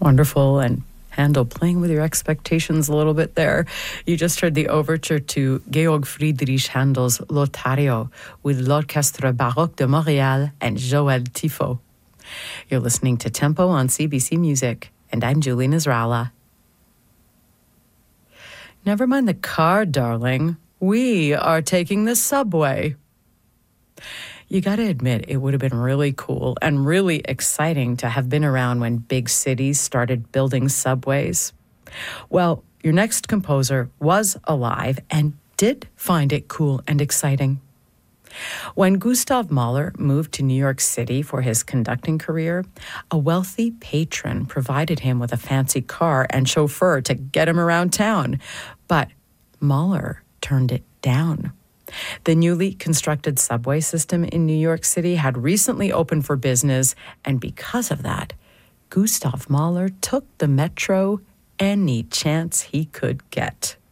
Wonderful. And Handel playing with your expectations a little bit there. You just heard the overture to Georg Friedrich Handel's Lothario with l'Orchestre Baroque de Montréal and Joël Tifo. You're listening to Tempo on CBC Music, and I'm Julie Nasrallah. Never mind the car, darling. We are taking the subway. You got to admit, it would have been really cool and really exciting to have been around when big cities started building subways. Well, your next composer was alive and did find it cool and exciting. When Gustav Mahler moved to New York City for his conducting career, a wealthy patron provided him with a fancy car and chauffeur to get him around town. But Mahler turned it down. The newly constructed subway system in New York City had recently opened for business, and because of that, Gustav Mahler took the metro any chance he could get.